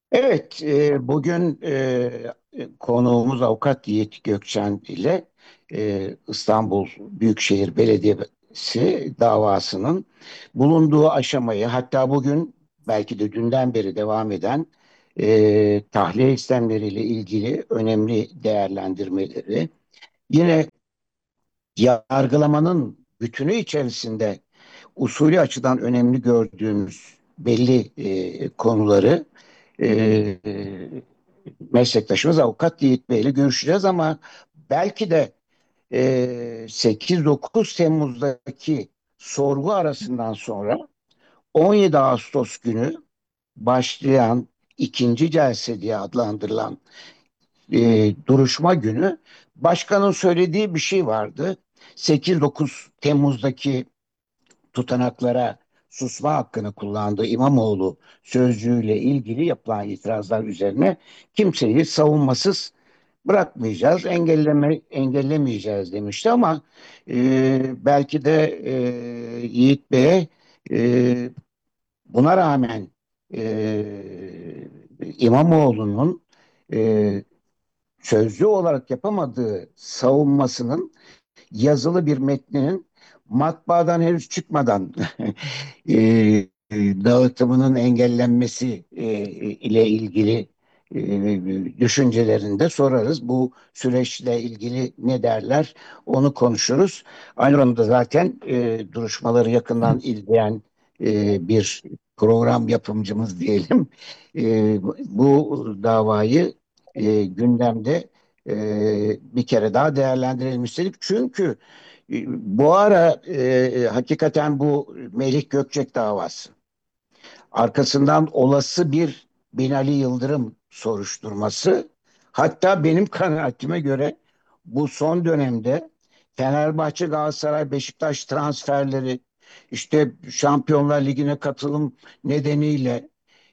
Evet, bugün konuğumuz Avukat Yiğit Gökçen ile İstanbul Büyükşehir Belediyesi davasının bulunduğu aşamayı, hatta bugün belki de dünden beri devam eden tahliye işlemleriyle ilgili önemli değerlendirmeleri, yine yargılamanın bütünü içerisinde usulü açıdan önemli gördüğümüz belli konuları e, meslektaşımız Avukat Yiğit Bey ile görüşeceğiz, ama belki de 8-9 Temmuz'daki sorgu arasından sonra 17 Ağustos günü başlayan ikinci celse diye adlandırılan duruşma günü başkanın söylediği bir şey vardı. 8-9 Temmuz'daki tutanaklara susma hakkını kullandığı İmamoğlu sözcüğüyle ilgili yapılan itirazlar üzerine kimseyi savunmasız bırakmayacağız, engellemeyeceğiz demişti, ama belki de Yiğit Bey'e e, buna rağmen İmamoğlu'nun e, sözlü olarak yapamadığı savunmasının yazılı bir metninin matbaadan henüz çıkmadan dağıtımının engellenmesi ile ilgili düşüncelerini de sorarız. Bu süreçle ilgili ne derler onu konuşuruz. Aynı anda zaten duruşmaları yakından izleyen bir program yapımcımız diyelim. Bu davayı gündemde bir kere daha değerlendirelim istedik. Çünkü bu ara hakikaten bu Melih Gökçek davası, arkasından olası bir Binali Yıldırım soruşturması, hatta benim kanaatime göre bu son dönemde Fenerbahçe, Galatasaray, Beşiktaş transferleri, işte Şampiyonlar Ligi'ne katılım nedeniyle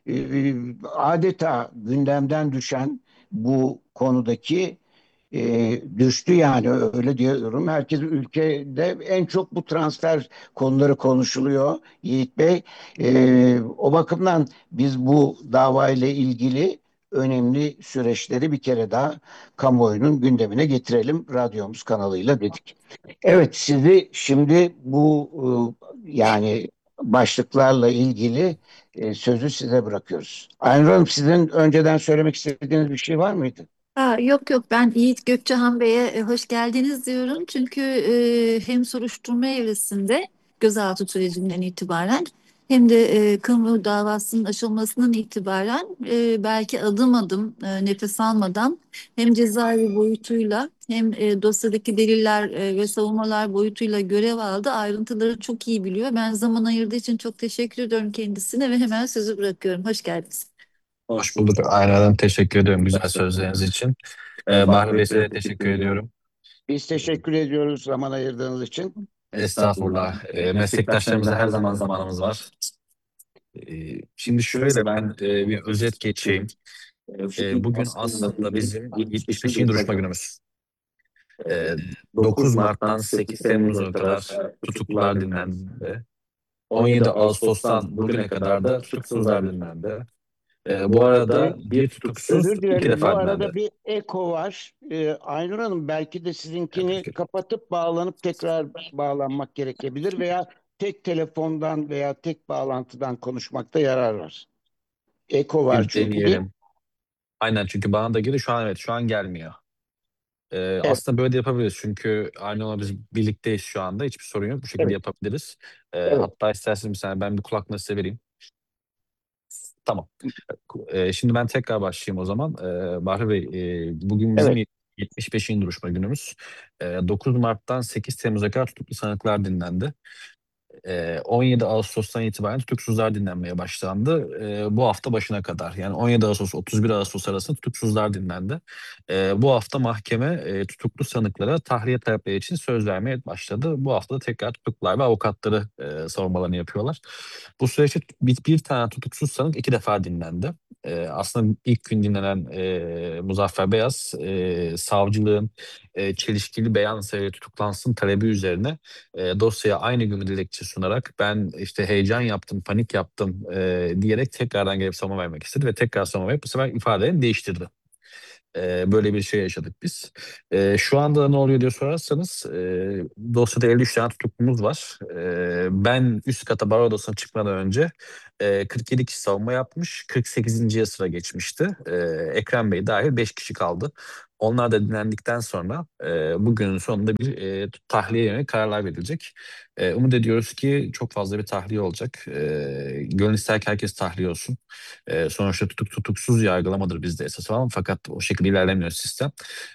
adeta gündemden düşen bu konudaki düştü, yani öyle diyorum. Herkes, ülkede en çok bu transfer konuları konuşuluyor Yiğit Bey. O bakımdan biz bu davayla ilgili önemli süreçleri bir kere daha kamuoyunun gündemine getirelim radyomuz kanalıyla dedik. Evet, sizi şimdi bu yani başlıklarla ilgili sözü size bırakıyoruz. Aynur Hanım, sizin önceden söylemek istediğiniz bir şey var mıydı? Yok yok, ben Yiğit Gökçehan Bey'e hoş geldiniz diyorum. Çünkü hem soruşturma evresinde gözaltı sürecinden itibaren hem de kamu davasının açılmasından itibaren belki adım adım nefes almadan hem cezaevi boyutuyla hem dosyadaki deliller ve savunmalar boyutuyla görev aldı. Ayrıntıları çok iyi biliyor. Ben zaman ayırdığı için çok teşekkür ediyorum kendisine ve hemen sözü bırakıyorum. Hoş geldiniz. Hoş bulduk. Aynen teşekkür ediyorum güzel sözleriniz için. Bahri Bey size de teşekkür ediyorum. Biz teşekkür ediyoruz zaman ayırdığınız için. Estağfurullah. Meslektaşlarımıza her zaman zamanımız var. Şimdi şöyle ben bir özet geçeyim. Bugün aslında bizim 75. duruşma günümüz. E, 9 Mart'tan 8 Temmuz'a kadar tutuklular dinlendi. 17 Ağustos'tan bugüne kadar da tutuksuzlar dinlendi. Bu arada bir tutuksuz Özür iki dilerim. Bu defa dinlendi. arada bir eko var. Aynur Hanım, belki de sizinkini Peki. kapatıp bağlanıp tekrar bağlanmak gerekebilir, veya tek telefondan veya tek bağlantıdan konuşmakta yarar var. Eko var Bir çünkü, değil mi? deneyelim. Aynen çünkü bana da geliyor şu an, evet şu an gelmiyor. Evet, Aslında böyle de yapabiliriz çünkü aynı ona biz birlikteyiz şu anda, hiçbir sorun yok, bu şekilde evet, yapabiliriz. evet. Hatta isterseniz bir saniye ben bir kulaklığı size vereyim. Tamam. Şimdi ben tekrar başlayayım o zaman. Bahri Bey, bugün bizim Evet. 75. duruşma günümüz. 9 Mart'tan 8 Temmuz'a kadar tutuklu sanıklar dinlendi. 17 Ağustos'tan itibaren tutuksuzlar dinlenmeye başlandı. Bu hafta başına kadar yani 17 Ağustos 31 Ağustos arasında tutuksuzlar dinlendi. Bu hafta mahkeme tutuklu sanıklara tahliye talepleri için söz vermeye başladı. Bu hafta da tekrar tutuklular ve avukatları savunmalarını yapıyorlar. Bu süreçte bir tane tutuksuz sanık iki defa dinlendi. aslında ilk gün dinlenen Muzaffer Beyaz, savcılığın çelişkili beyan sebebiyle tutuklansın talebi üzerine dosyaya aynı gün dilekçe sunarak ben işte heyecan yaptım, panik yaptım diyerek tekrardan gelip savunma vermek istedi ve tekrar savunma verip bu sefer ifadelerini değiştirdi. Böyle bir şey yaşadık biz. Şu anda ne oluyor diye sorarsanız dosyada 53 tane tutuklumuz var. Ben üst kata baro odasına çıkmadan önce 47 kişi savunma yapmış. 48.ye sıra geçmişti. Ekrem Bey dahil 5 kişi kaldı. Onlar da dinlendikten sonra bugünün sonunda bir tahliye yönelik kararlar verilecek. Umut ediyoruz ki çok fazla bir tahliye olacak. Gönül ister ki herkes tahliye olsun. Sonuçta tutuksuz yargılamadır bizde esas olan fakat o şekilde ilerlemiyor sistem.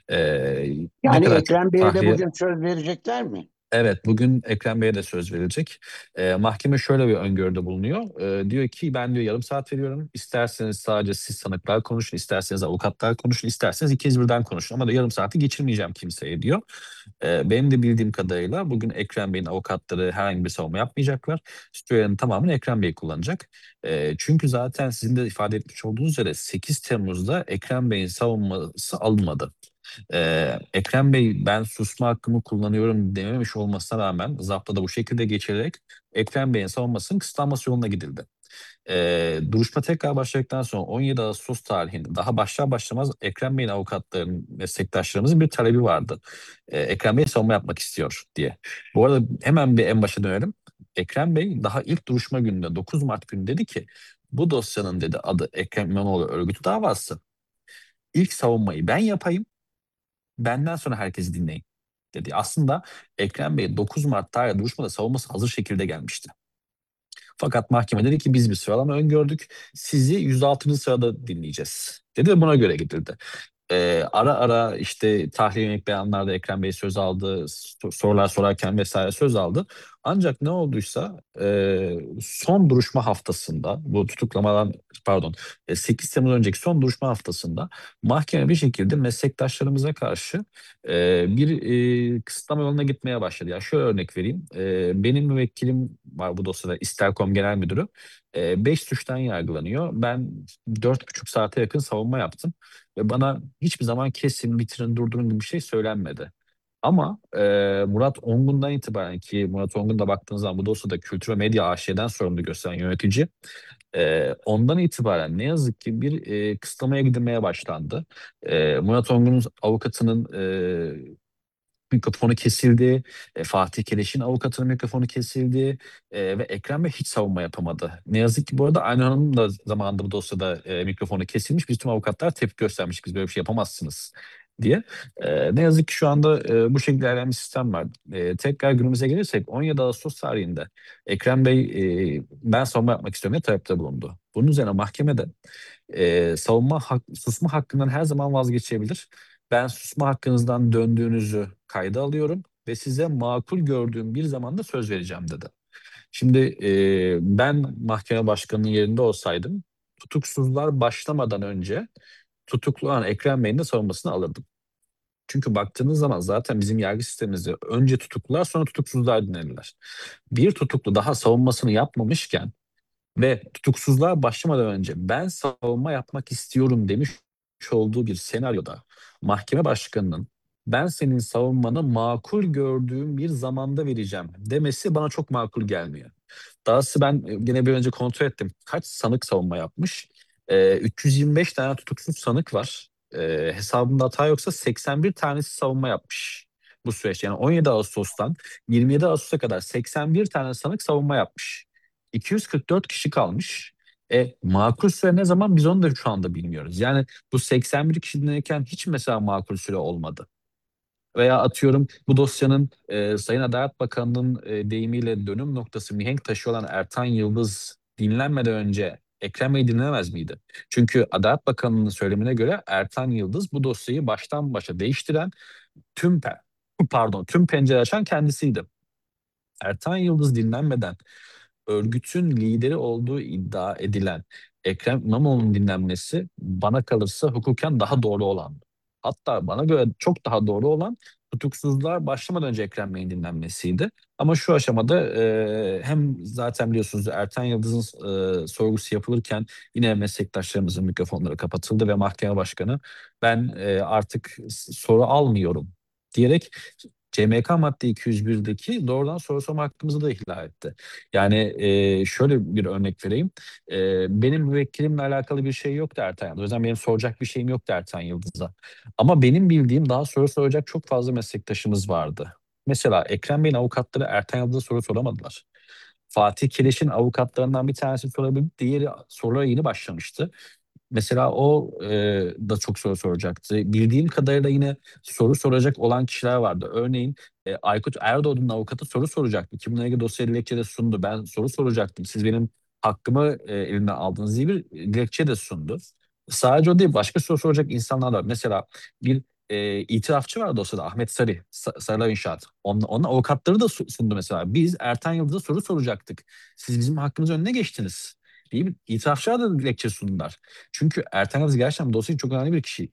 Ne Yani kadar çok Ekrem Bey'e de tahliye. bugün söz verecekler mi? Evet, bugün Ekrem Bey'e de söz verilecek. Mahkeme şöyle bir öngörüde bulunuyor. Diyor ki ben diyor yarım saat veriyorum. İsterseniz sadece siz sanıklar konuşun, isterseniz avukatlar konuşun, isterseniz ikiniz birden konuşun. Ama da yarım saati geçirmeyeceğim kimseye diyor. Benim de bildiğim kadarıyla bugün Ekrem Bey'in avukatları herhangi bir savunma yapmayacaklar. Sürenin tamamını Ekrem Bey kullanacak. Çünkü zaten sizin de ifade etmiş olduğunuz üzere 8 Temmuz'da Ekrem Bey'in savunması alınmadı. Ekrem Bey ben susma hakkımı kullanıyorum dememiş olmasına rağmen zapta da bu şekilde geçirerek Ekrem Bey'in savunmasının kısıtlanması yoluna gidildi. Duruşma tekrar başladıktan sonra 17 Ağustos tarihinde daha başlar başlamaz Ekrem Bey'in avukatlarının, meslektaşlarımızın bir talebi vardı. Ekrem Bey savunma yapmak istiyor diye. Bu arada hemen bir en başa dönelim. Ekrem Bey daha ilk duruşma gününde 9 Mart günü dedi ki bu dosyanın dedi adı Ekrem İmamoğlu örgütü davası. İlk savunmayı ben yapayım. Benden sonra herkesi dinleyin dedi. Aslında Ekrem Bey 9 Mart tarihi duruşmada savunması hazır şekilde gelmişti. Fakat mahkeme dedi ki biz bir sıralama öngördük. Sizi 106. sırada dinleyeceğiz dedi ve buna göre gidildi. Ara ara işte tahliye yönelik beyanlarda Ekrem Bey söz aldı, sorular sorarken vesaire söz aldı. Ancak ne olduysa son duruşma haftasında bu tutuklamadan pardon 8 Temmuz önceki son duruşma haftasında mahkeme bir şekilde meslektaşlarımıza karşı bir kısıtlama yoluna gitmeye başladı. Yani şöyle örnek vereyim. Benim müvekkilim var bu dosyada İsterkom Genel Müdürü. 5 suçtan yargılanıyor. Ben 4,5 saate yakın savunma yaptım. Ve bana hiçbir zaman kesin, bitirin, durdurun gibi bir şey söylenmedi. Ama Murat Ongun'dan itibaren ki Murat Ongun da baktığınız zaman bu dosyada Kültür ve Medya AŞ'den sorumlu gösteren yönetici. Ondan itibaren ne yazık ki bir kısıtlamaya gidilmeye başlandı. Murat Ongun'un avukatının mikrofonu kesildi. Fatih Keleş'in avukatının mikrofonu kesildi. Ve Ekrem Bey hiç savunma yapamadı. Ne yazık ki bu arada Aynur Hanım da zamanında bu dosyada mikrofonu kesilmiş. Biz tüm avukatlar tepki göstermiş. Biz böyle bir şey yapamazsınız diye. Ne yazık ki şu anda bu şekilde ilerleyen bir sistem var. Tekrar günümüze gelirsek 17 Ağustos tarihinde Ekrem Bey ben savunma yapmak istiyorum diye talepte bulundu. Bunun üzerine mahkemede susma hakkından her zaman vazgeçebilir. Ben susma hakkınızdan döndüğünüzü kayda alıyorum ve size makul gördüğüm bir zamanda söz vereceğim dedi. Şimdi ben mahkeme başkanının yerinde olsaydım tutuksuzlar başlamadan önce tutuklu olan Ekrem Bey'in de savunmasını alırdım. Çünkü baktığınız zaman zaten bizim yargı sistemimizde önce tutuklular sonra tutuksuzlar dinlenirler. Bir tutuklu daha savunmasını yapmamışken ve tutuksuzluğa başlamadan önce ben savunma yapmak istiyorum demiş olduğu bir senaryoda mahkeme başkanının ben senin savunmanı makul gördüğüm bir zamanda vereceğim demesi bana çok makul gelmiyor. Dahası ben yine bir önce kontrol ettim. Kaç sanık savunma yapmış? 325 tane tutuksuz sanık var. Hesabımda hata yoksa 81 tanesi savunma yapmış bu süreç. Yani 17 Ağustos'tan 27 Ağustos'a kadar 81 tane sanık savunma yapmış. 244 kişi kalmış. Makul süre ne zaman biz onu da şu anda bilmiyoruz. Yani bu 81 kişi dinlerken hiç mesela makul süre olmadı. Veya atıyorum bu dosyanın Sayın Adalet Bakanı'nın deyimiyle dönüm noktası mihenk taşı olan Ertan Yıldız dinlenmeden önce Ekrem Bey dinlenemez miydi? Çünkü Adalet Bakanı'nın söylemine göre Ertan Yıldız bu dosyayı baştan başa değiştiren tüm tüm pencere açan kendisiydi. Ertan Yıldız dinlenmeden örgütün lideri olduğu iddia edilen Ekrem İmamoğlu'nun dinlenmesi bana kalırsa hukuken daha doğru olan. Hatta bana göre çok daha doğru olan tutuksuzluğa başlamadan önce Ekrem Bey'in dinlenmesiydi. Ama şu aşamada hem zaten biliyorsunuz Ertan Yıldız'ın sorgusu yapılırken yine meslektaşlarımızın mikrofonları kapatıldı ve mahkeme başkanı ben artık soru almıyorum diyerek CMK madde 201'deki doğrudan soru sorma hakkımızı da ihlal etti. Yani şöyle bir örnek vereyim. Benim müvekkilimle alakalı bir şey yoktu Ertan Yıldız. O yüzden benim soracak bir şeyim yoktu Ertan Yıldız'a. Ama benim bildiğim daha soru soracak çok fazla meslektaşımız vardı. Mesela Ekrem Bey'in avukatları Ertan Yıldız'a soru soramadılar. Fatih Kireç'in avukatlarından bir tanesi sorabildi, diğeri sorulara yeni başlamıştı. Mesela o da çok soru soracaktı. Bildiğim kadarıyla yine soru soracak olan kişiler vardı. Örneğin Aykut Erdoğan'ın avukatı soru soracaktı. Ki bununla ilgili dosya dilekçe de sundu. Ben soru soracaktım. Siz benim hakkımı elimden aldınız diye bir dilekçe de sundu. Sadece o değil, başka soru soracak insanlar var. Mesela bir itirafçı var dosyada, Ahmet Sarı, Sarılar İnşaat. Onun avukatları da sundu mesela. Biz Ertan Yıldız'a soru soracaktık. Siz bizim hakkımızın önüne geçtiniz diye bir itirafçılar da dilekçe sundular. Çünkü Ertan Yıldız gerçekten bu dosyayı çok önemli bir kişi.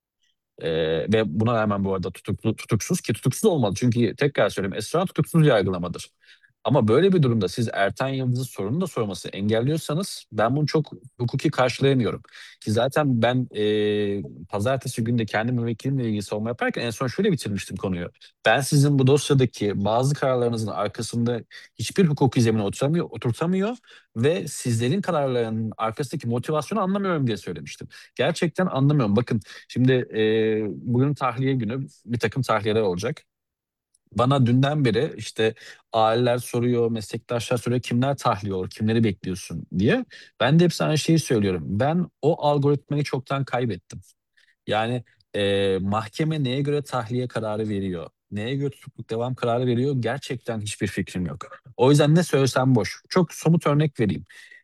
Ve buna rağmen bu arada tutuksuz, ki tutuksuz olmalı. Çünkü tekrar söyleyeyim, esrar tutuksuz yargılamadır. Ama böyle bir durumda siz Ertan Yıldız'ın sorunu da sorması engelliyorsanız ben bunu çok hukuki karşılayamıyorum. Ki zaten ben pazartesi günü de kendi müvekkilimle ilgili savunma yaparken en son şöyle bitirmiştim konuyu. Ben sizin bu dosyadaki bazı kararlarınızın arkasında hiçbir hukuki zemine oturtamıyor ve sizlerin kararlarının arkasındaki motivasyonu anlamıyorum diye söylemiştim. Gerçekten anlamıyorum. Bakın şimdi bugün tahliye günü, bir takım tahliyeler olacak. Bana dünden beri işte aileler soruyor, meslektaşlar soruyor, kimler tahliye olur, kimleri bekliyorsun diye. Ben de hepsi aynı şeyi söylüyorum. Ben o algoritmayı çoktan kaybettim. Yani mahkeme neye göre tahliye kararı veriyor, neye göre tutukluk devam kararı veriyor, gerçekten hiçbir fikrim yok. O yüzden ne söylesem boş. Çok somut örnek vereyim.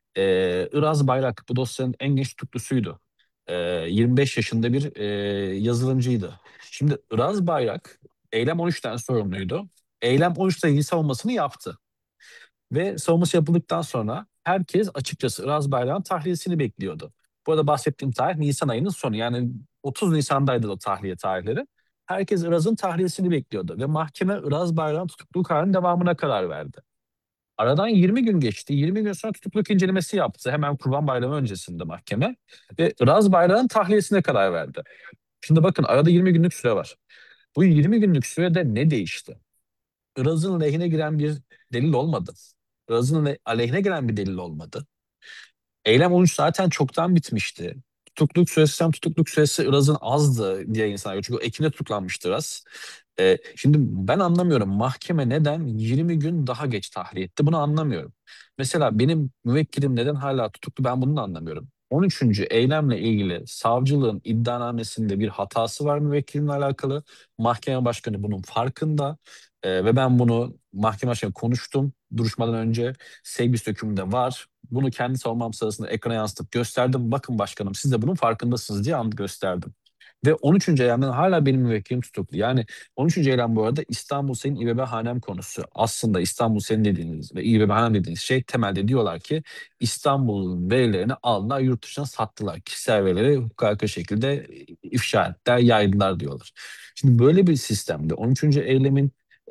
Iraz Bayrak bu dosyanın en genç tutuklusuydu. 25 yaşında bir yazılımcıydı. Şimdi Iraz Bayrak Eylem 13'ten sorumluydu. Eylem 13'te ilgili savunmasını yaptı. Ve savunması yapıldıktan sonra herkes açıkçası Iraz Bayrak'ın tahliyesini bekliyordu. Bu arada bahsettiğim tarih Nisan ayının sonu. Yani 30 Nisan'daydı o tahliye tarihleri. Herkes Iraz'ın tahliyesini bekliyordu. Ve mahkeme Iraz Bayrak'ın tutukluluk kararının devamına karar verdi. Aradan 20 gün geçti. 20 gün sonra tutukluluk incelemesi yaptı. Hemen Kurban Bayramı öncesinde mahkeme. Ve Iraz Bayrak'ın tahliyesine karar verdi. Şimdi bakın, arada 20 günlük süre var. Bu 20 günlük sürede ne değişti? Iraz'ın lehine giren bir delil olmadı. Iraz'ın aleyhine gelen bir delil olmadı. Eylem 13 zaten çoktan bitmişti. Tutukluk süresi Iraz'ın azdı diye insanlar. Çünkü o Ekim'de tutuklanmıştı Iraz. Şimdi ben anlamıyorum. Mahkeme neden 20 gün daha geç tahliye etti? Bunu anlamıyorum. Mesela benim müvekkilim neden hala tutuklu? Ben bunu da anlamıyorum. 13. eylemle ilgili savcılığın iddianamesinde bir hatası var müvekkilimle alakalı. Mahkeme başkanı bunun farkında. Ve ben bunu mahkeme başkanı konuştum duruşmadan önce. Sebis dökümünde var. Bunu kendi savunmam sırasında ekrana yansıtıp gösterdim. Bakın başkanım, siz de bunun farkındasınız diye gösterdim. Ve 13. eylemden hala benim müvekkilim tutuklu. Yani 13. eylem bu arada İstanbul Senin İBB Hanem konusu. Aslında İstanbul Senin dediğiniz ve İBB Hanem dediğiniz şey, temelde diyorlar ki İstanbul'un verilerini aldılar, yurt dışına sattılar. Kişisel verileri hukuka aykırı şekilde ifşa ettiler, yaydılar diyorlar. Şimdi böyle bir sistemde 13. eylemin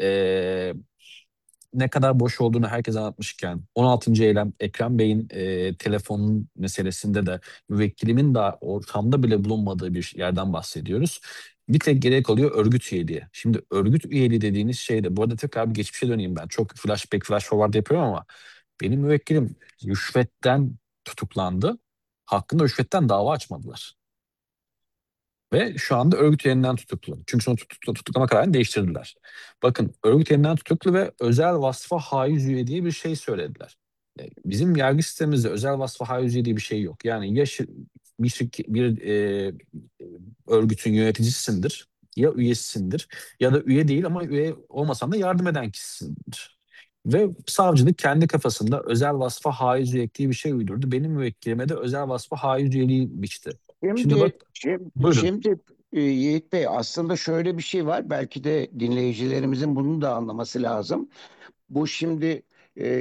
ne kadar boş olduğunu herkes anlatmışken 16. eylem Ekrem Bey'in telefonun meselesinde de müvekkilimin daha ortamda bile bulunmadığı bir yerden bahsediyoruz. Bir tek geriye kalıyor örgüt üyeliği. Şimdi örgüt üyeliği dediğiniz şeyde, bu arada tekrar bir geçmişe döneyim ben. Çok flash forward yapıyorum ama benim müvekkilim rüşvetten tutuklandı. Hakkında rüşvetten dava açmadılar. Ve şu anda örgüt üyeliğinden tutuklu. Çünkü sonra tutuklama kararını değiştirdiler. Bakın, örgüt üyeliğinden tutuklu ve özel vasfa haiz üye diye bir şey söylediler. Bizim yargı sistemimizde özel vasfa haiz üye diye bir şey yok. Yani ya bir örgütün yöneticisisindir, ya üyesisindir, ya da üye değil ama üye olmasan da yardım eden kişisindir. Ve savcılık kendi kafasında özel vasfa haiz üyelik diye bir şey uydurdu. Benim müvekkilime de özel vasfa haiz üyeliği biçti. Şimdi bak, buyurun. Şimdi Yiğit Bey, aslında şöyle bir şey var. Belki de dinleyicilerimizin bunu da anlaması lazım. Bu şimdi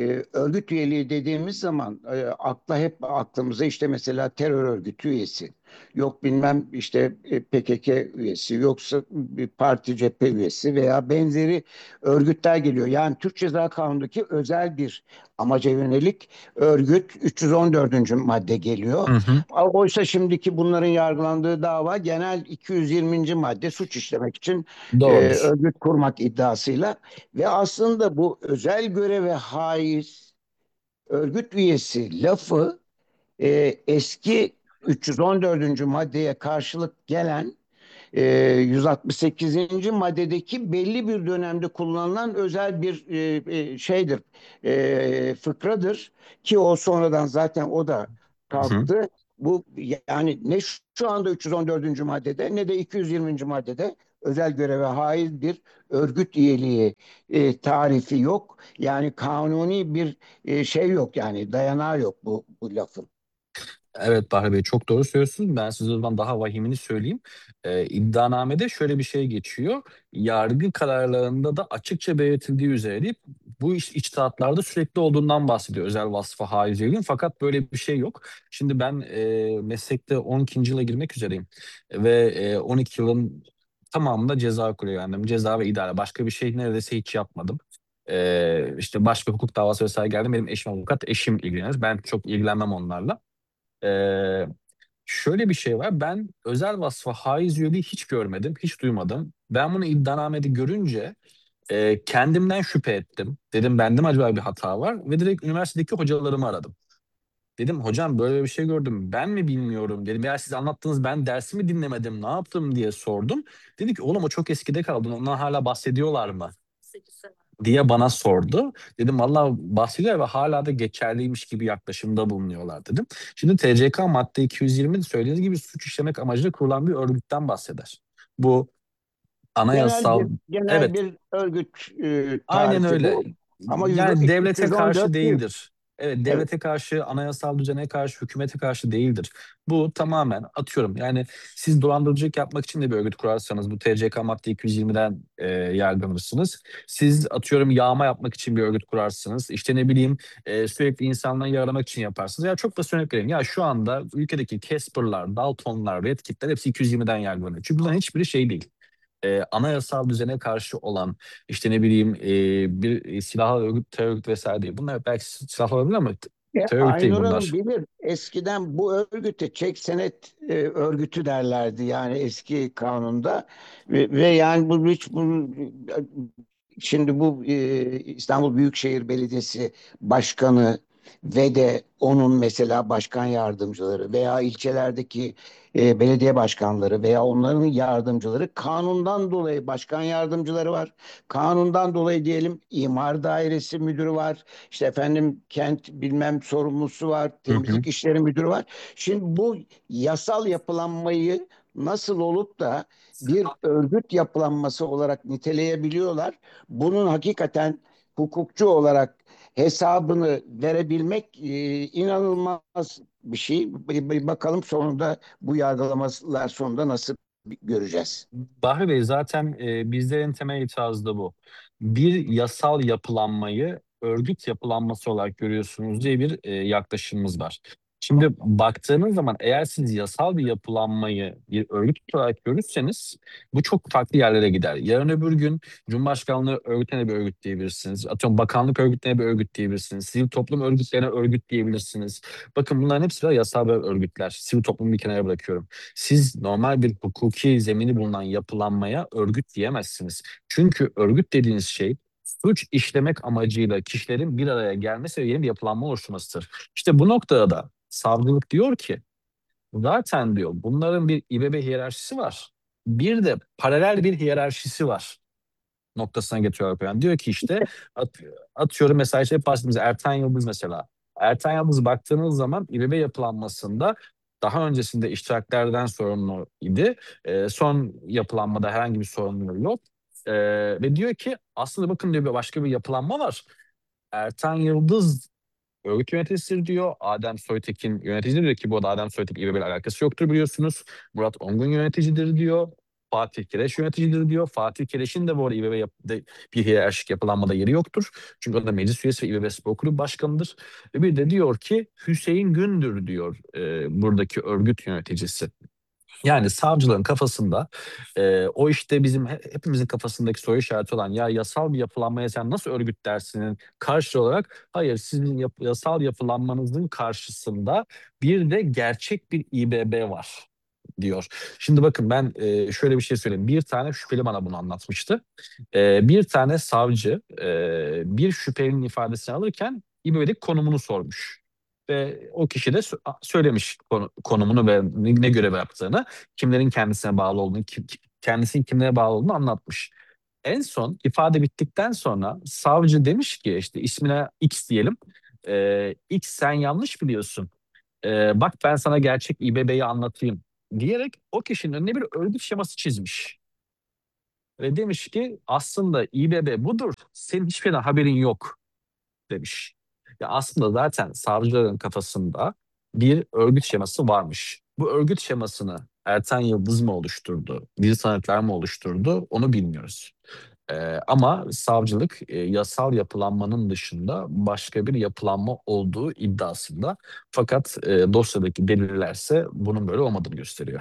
örgüt üyeliği dediğimiz zaman akla hep aklımıza işte mesela terör örgütü üyesi. yok bilmem işte PKK üyesi, yoksa bir parti cephe üyesi veya benzeri örgütler geliyor. Yani Türk Ceza Kanunu'ndaki özel bir amaca yönelik örgüt 314. madde geliyor. Hı hı. Oysa şimdiki bunların yargılandığı dava genel 220. madde, suç işlemek için Doğrudur. örgüt kurmak iddiasıyla. Ve aslında bu özel göreve haiz örgüt üyesi lafı eski 314. maddeye karşılık gelen 168. maddedeki belli bir dönemde kullanılan özel bir şeydir, fıkradır ki o sonradan zaten o da Hı hı. kalktı. Bu yani ne şu anda 314. maddede ne de 220. maddede özel göreve haiz bir örgüt üyeliği tarifi yok. Yani kanuni bir şey yok, yani dayanağı yok bu lafın. Evet Bahri Bey, çok doğru söylüyorsunuz. Ben size o zaman daha vahimini söyleyeyim. İddianamede şöyle bir şey geçiyor. Yargı kararlarında da açıkça belirtildiği üzere deyip bu iş içtihatlarda sürekli olduğundan bahsediyor özel vasfa haizliğin. Fakat böyle bir şey yok. Şimdi ben meslekte 12. yıla girmek üzereyim. Ve 12 yılın tamamında ceza hukuku öğrendim. Ceza ve idare. Başka bir şey neredeyse hiç yapmadım. İşte başka hukuk davası vesaire geldi. Benim eşim avukat, eşim ilgilenir. Ben çok ilgilenmem onlarla. Ee, Şöyle bir şey var. Ben özel vasfa haiz üyeliği hiç görmedim, hiç duymadım. Ben bunu iddianamede görünce kendimden şüphe ettim. Dedim bende mi acaba bir hata var? Ve direkt üniversitedeki hocalarımı aradım. Dedim hocam böyle bir şey gördüm. Ben mi bilmiyorum dedim. Ya siz anlattınız, ben dersimi dinlemedim. Ne yaptım diye sordum. Dedi ki oğlum o çok eskide kaldı. Ondan hala bahsediyorlar mı diye bana sordu. Dedim valla bahsediyor ve hala da geçerliymiş gibi yaklaşımda bulunuyorlar dedim. Şimdi TCK madde 220 söylediğiniz gibi suç işlemek amacıyla kurulan bir örgütten bahseder. Bu Genel anayasal, bir genel evet, bir örgüt aynen tarifi öyle. bu. Ama Yani devlete karşı 314 değil. değildir. Evet, Evet. devlete karşı, anayasal düzene karşı, hükümete karşı değildir. Bu tamamen atıyorum. Yani siz dolandırıcılık yapmak için de bir örgüt kurarsanız bu TCK madde 220'den yargılanırsınız. Siz atıyorum yağma yapmak için bir örgüt kurarsınız. İşte ne bileyim sürekli insanları yaralamak için yaparsınız. Ya çok basit örnek vereyim. Ya şu anda ülkedeki Casper'lar, Dalton'lar, Red Kit'ler hepsi 220'den yargılanıyor. Çünkü bunların hiçbiri şey değil, anayasal düzene karşı olan işte ne bileyim bir silahlı örgüt, terör örgütü vesaire değil. Bunlar belki silahlı olabilir ama terör örgütü değil Aynur Hanım bunlar. bilir. Eskiden bu örgüte çek senet örgütü derlerdi, yani eski kanunda. Ve yani şimdi bu İstanbul Büyükşehir Belediyesi Başkanı ve de onun mesela başkan yardımcıları veya ilçelerdeki belediye başkanları veya onların yardımcıları, kanundan dolayı başkan yardımcıları var. Kanundan dolayı diyelim imar dairesi müdürü var. İşte efendim kent bilmem sorumlusu var, Hı hı. temizlik işleri müdürü var. Şimdi bu yasal yapılanmayı nasıl olup da bir örgüt yapılanması olarak niteleyebiliyorlar? Bunun hakikaten hukukçu olarak hesabını verebilmek inanılmaz bir şey. Bakalım sonunda bu yargılamalar sonunda nasıl göreceğiz. Bahri Bey, zaten bizlerin temel itirazı da bu. Bir yasal yapılanmayı örgüt yapılanması olarak görüyorsunuz diye bir yaklaşımımız var. Şimdi baktığınız zaman eğer siz yasal bir yapılanmayı bir örgüt olarak görürseniz bu çok farklı yerlere gider. Yarın öbür gün Cumhurbaşkanlığı örgütüne bir örgüt diyebilirsiniz. Atıyorum bakanlık örgütüne bir örgüt diyebilirsiniz. Sivil toplum örgütlerine örgüt diyebilirsiniz. Bakın bunların hepsi de yasal bir örgütler. Sivil toplumu bir kenara bırakıyorum. Siz normal bir hukuki zemini bulunan yapılanmaya örgüt diyemezsiniz. Çünkü örgüt dediğiniz şey suç işlemek amacıyla kişilerin bir araya gelmesi ve yeni bir yapılanma oluşturmasıdır. İşte bu noktada da savcılık diyor ki zaten diyor bunların bir İBB hiyerarşisi var. Bir de paralel bir hiyerarşisi var noktasına getiriyor. Yani diyor ki işte at- atıyorum mesela işte hep bahsettiğimiz Ertan Yıldız mesela. Ertan Yıldız baktığınız zaman İBB yapılanmasında daha öncesinde iştiraklerden sorumlu idi. Son yapılanmada herhangi bir sorumluluğu yok. E, Ve diyor ki aslında bakın diyor bir başka bir yapılanma var. Ertan Yıldız örgüt yöneticisidir diyor. Adem Soytekin yöneticidir diyor ki bu arada Adem Soytekin İBB ile alakası yoktur biliyorsunuz. Murat Ongun yöneticidir diyor. Fatih Kireç yöneticidir diyor. Fatih Kireç'in de bu arada İBB'de bir hiyerarşik yapılanmada yeri yoktur. Çünkü o da meclis üyesi ve İBB Spor Kulübü başkanıdır. Ve bir de diyor ki Hüseyin Gündür diyor buradaki örgüt yöneticisi. Yani savcıların kafasında o işte bizim hepimizin kafasındaki soru işareti olan ya yasal bir yapılanmaya sen nasıl örgüt dersinin karşı olarak hayır sizin yasal yapılanmanızın karşısında bir de gerçek bir İBB var diyor. Şimdi bakın ben şöyle bir şey söyleyeyim. Bir tane şüpheli bana bunu anlatmıştı. Bir tane savcı bir şüphelinin ifadesini alırken İBB'deki konumunu sormuş. Ve o kişi de söylemiş konumunu ve ne görev yaptığını, kimlerin kendisine bağlı olduğunu, kendisinin kimlere bağlı olduğunu anlatmış. En son ifade bittikten sonra savcı demiş ki işte ismine X diyelim. X sen yanlış biliyorsun. Bak ben sana gerçek İBB'yi anlatayım diyerek o kişinin önüne bir örgüt şeması çizmiş. Ve demiş ki aslında İBB budur. Senin hiçbir şeyden haberin yok demiş. Ya aslında zaten savcıların kafasında bir örgüt şeması varmış. Bu örgüt şemasını Ertan Yıldız mı oluşturdu, Dil Sanatlar mı oluşturdu onu bilmiyoruz. Ama savcılık yasal yapılanmanın dışında başka bir yapılanma olduğu iddiasında. Fakat dosyadaki delillerse bunun böyle olmadığını gösteriyor.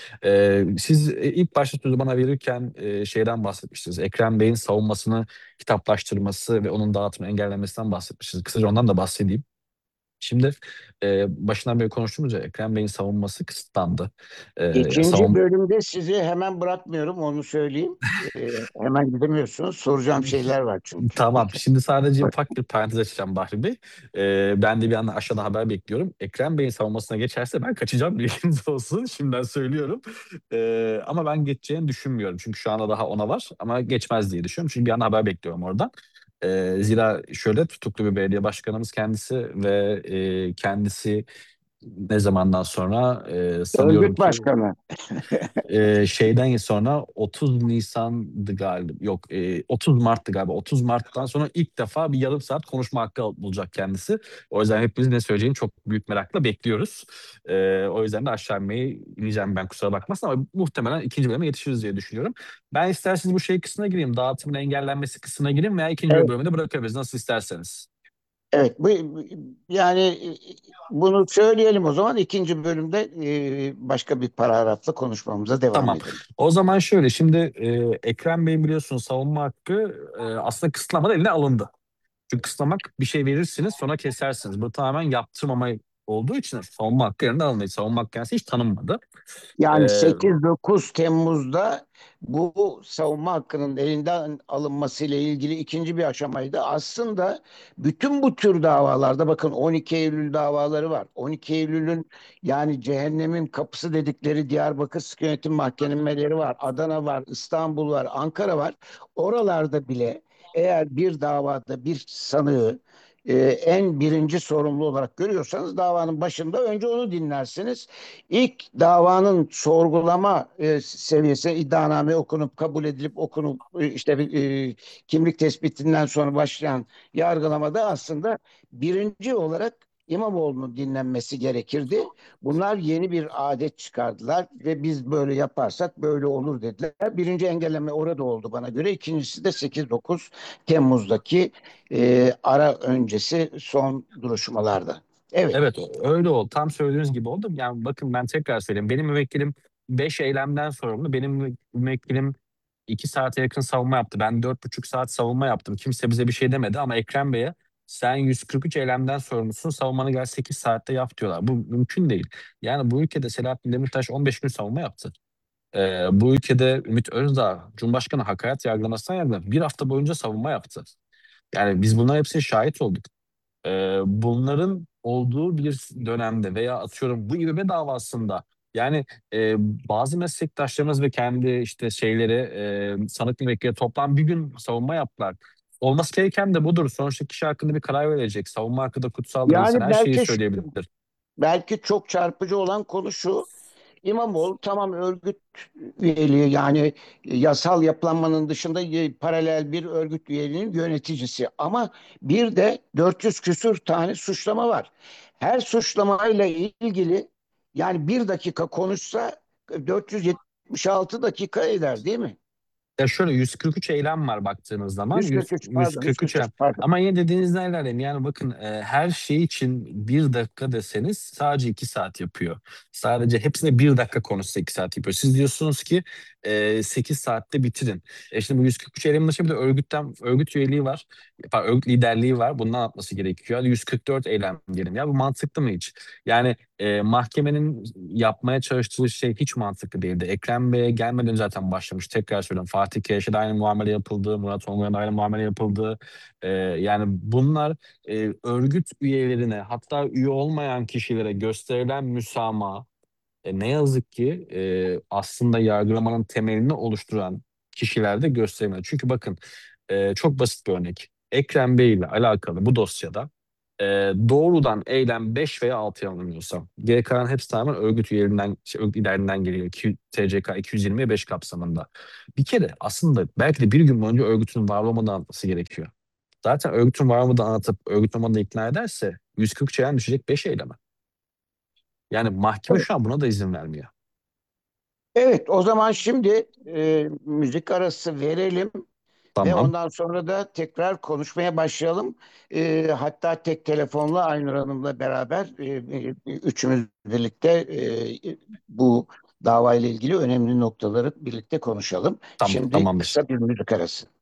Siz ilk başta sözü bana verirken şeyden bahsetmiştiniz. Ekrem Bey'in savunmasını kitaplaştırması ve onun dağıtımı engellemesinden bahsetmiştiniz. Kısaca ondan da bahsedeyim. Şimdi başından beri konuştuğumuz ya Ekrem Bey'in savunması kısıtlandı. İkinci Savun bölümde sizi hemen bırakmıyorum, onu söyleyeyim. Hemen gidemiyorsunuz. Soracağım şeyler var çünkü. Tamam. Şimdi sadece ufak bir parantez açacağım Bahri Bey. Ben de bir yandan aşağıdan haber bekliyorum. Ekrem Bey'in savunmasına geçerse ben kaçacağım bilginiz olsun. Şimdiden söylüyorum. Ama ben geçeceğini düşünmüyorum. Çünkü şu anda daha ona var. Ama geçmez diye düşünüyorum. Çünkü bir yandan haber bekliyorum oradan. Zira şöyle tutuklu bir belediye başkanımız kendisi ve kendisi ne zamandan sonra sanıyorum Örgüt ki başkanı. şeyden sonra 30 Nisan'dı galiba yok 30 Mart'tı galiba 30 Mart'tan sonra ilk defa bir yarım saat konuşma hakkı bulacak kendisi. O yüzden hepimiz ne söyleyeceğini çok büyük merakla bekliyoruz. O yüzden de aşağı ineceğim ben kusura bakmasın ama muhtemelen ikinci bölüme yetişiriz diye düşünüyorum. Ben isterseniz bu şey kısmına gireyim dağıtımın engellenmesi kısmına gireyim veya ikinci Evet, bölüme de bırakabiliriz nasıl isterseniz. evet. Yani bunu söyleyelim o zaman. İkinci bölümde başka bir paragrafla konuşmamıza devam Tamam. edelim. O zaman şöyle şimdi Ekrem Bey'in biliyorsunuz savunma hakkı aslında kısıtlamadan eline alındı. Çünkü kısıtlamak bir şey verirsiniz sonra kesersiniz. Bu tamamen yaptırmama olduğu için savunma hakkı yerine alındı. Savunma hakkı kendisi hiç tanınmadı. Yani E, 8-9 Temmuz'da bu savunma hakkının elinden alınması ile ilgili ikinci bir aşamaydı. Aslında bütün bu tür davalarda bakın 12 Eylül davaları var. 12 Eylül'ün yani cehennemin kapısı dedikleri Diyarbakır Sık Yönetim Mahkemeleri var. Adana var, İstanbul var, Ankara var. Oralarda bile eğer bir davada bir sanığı en birinci sorumlu olarak görüyorsanız davanın başında önce onu dinlersiniz. İlk davanın sorgulama seviyesi iddianame okunup kabul edilip okunup işte kimlik tespitinden sonra başlayan yargılamada aslında birinci olarak İmamoğlu'nun dinlenmesi gerekirdi. Bunlar yeni bir adet çıkardılar ve biz böyle yaparsak böyle olur dediler. Birinci engelleme orada oldu bana göre. İkincisi de 8-9 Temmuz'daki ara öncesi son duruşmalarda. Evet. evet öyle oldu. Tam söylediğiniz gibi oldu. Yani bakın ben tekrar söyleyeyim. Benim müvekkilim 5 eylemden sorumlu. Benim müvekkilim 2 saate yakın savunma yaptı. Ben 4,5 saat savunma yaptım. Kimse bize bir şey demedi ama Ekrem Bey'e sen 143 eylemden sorumlusun. Savunmanı gel 8 saatte yap diyorlar. Bu mümkün değil. Yani bu ülkede Selahattin Demirtaş 15 gün savunma yaptı. Bu ülkede Ümit Özdağ Cumhurbaşkanı hakaret yargılamasından yargılandı. Bir hafta boyunca savunma yaptı. Yani biz bunların hepsine şahit olduk. Bunların olduğu bir dönemde veya atıyorum bu İBB davasında yani bazı meslektaşlarımız ve kendi işte şeyleri sanık müvekkili toplam bir gün savunma yaptılar. Olması gereken de budur. Sonuçta kişi hakkında bir karar verecek. Savunma hakkı da kutsaldır. İnsan Yani her şeyi söyleyebilir. belki çok çarpıcı olan konu şu. İmamoğlu tamam örgüt üyeliği yani yasal yapılanmanın dışında paralel bir örgüt üyeliğinin yöneticisi. Ama bir de 400 küsür tane suçlama var. Her suçlamayla ilgili yani bir dakika konuşsa 470 66 dakika eder değil mi? Ya şöyle 143 eylem var baktığınız zaman. 143 pardon, 143 eylem. 143 pardon. Ama yine dediğinizden ilerleyin. Yani bakın her şey için bir dakika deseniz sadece 2 saat yapıyor. Sadece hepsine bir dakika konuşsa 2 saat yapıyor. Siz diyorsunuz ki 8 saatte bitirin. Şimdi bu 143 eylemin dışında bir de örgüt üyeliği var. Pardon, örgüt liderliği var. Bundan atması gerekiyor. Hadi 144 eylem diyelim. Ya bu mantıklı mı hiç? Yani mahkemenin yapmaya çalıştığı şey hiç mantıklı değildi. Ekrem Bey'e gelmeden zaten başlamış. Tekrar söylüyorum. Fatih Keş'e de aynı muamele yapıldı. Murat Ongun'a da aynı muamele yapıldı. Yani bunlar örgüt üyelerine, hatta üye olmayan kişilere gösterilen müsamaha, ne yazık ki aslında yargılamanın temelini oluşturan kişilerde gösterilmedi. Çünkü bakın çok basit bir örnek. Ekrem Bey ile alakalı bu dosyada e, doğrudan eylem 5 veya 6 yanılmıyorsam. Geri kalan hepsi tamamen örgüt üyelerinden, örgüt liderinden geliyor. TCK 225 kapsamında. Bir kere aslında belki de bir gün boyunca örgütün var olmadan anlatması gerekiyor. Zaten örgütün var olmadan anlatıp örgüt olmadan ikna ederse 140 çeyen düşecek 5 eyleme. Yani mahkeme Evet. şu an buna da izin vermiyor. Evet, o zaman şimdi müzik arası verelim ve Tamam. ondan sonra da tekrar konuşmaya başlayalım. Hatta tek telefonla Aynur Hanım'la beraber üçümüz birlikte bu davayla ilgili önemli noktaları birlikte konuşalım. Şimdi Tamamdır. kısa bir müzik arası.